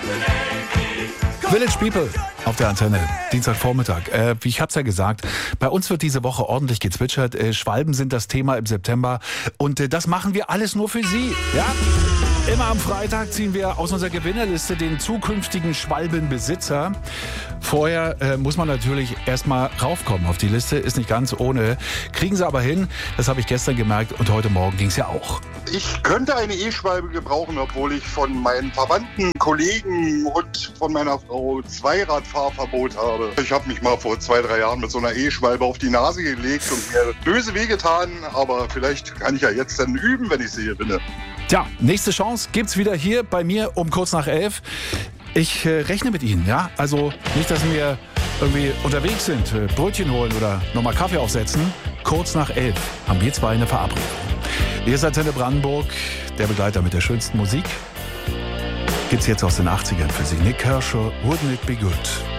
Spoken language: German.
Village People auf der Antenne, Dienstagvormittag. Ich hab's ja gesagt, bei uns wird diese Woche ordentlich gezwitschert. Schwalben sind das Thema im September und das machen wir alles nur für Sie. Ja? Immer am Freitag ziehen wir aus unserer Gewinnerliste den zukünftigen Schwalbenbesitzer. Vorher muss man natürlich erstmal raufkommen auf die Liste, ist nicht ganz ohne. Kriegen Sie aber hin, das habe ich gestern gemerkt und heute Morgen ging's ja auch. Ich könnte eine E-Schwalbe gebrauchen, obwohl ich von meinen Verwandten, Kollegen und von meiner Frau Zweiradfahrverbot habe. Ich habe mich mal vor 2-3 Jahren mit so einer E-Schwalbe auf die Nase gelegt und mir böse wehgetan, aber vielleicht kann ich ja jetzt dann üben, wenn ich sie gewinne. Tja, nächste Chance gibt's wieder hier bei mir um kurz nach 11. Ich rechne mit Ihnen, ja? Also nicht, dass wir irgendwie unterwegs sind, Brötchen holen oder nochmal Kaffee aufsetzen. Kurz nach 11 haben wir zwei eine Verabredung. Hier ist Antenne Brandenburg, der Begleiter mit der schönsten Musik. Gibt's jetzt aus den 80ern für Sie. Nick Kershaw, Wouldn't It Be Good?